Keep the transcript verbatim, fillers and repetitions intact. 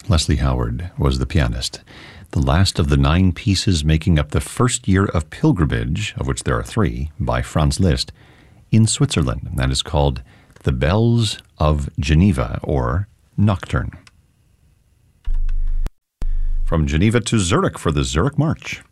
Leslie Howard was the pianist. The last of the nine pieces making up the first year of pilgrimage, of which there are three, by Franz Liszt, in Switzerland. That is called The Bells of Geneva, or Nocturne. From Geneva to Zurich for the Zurich March.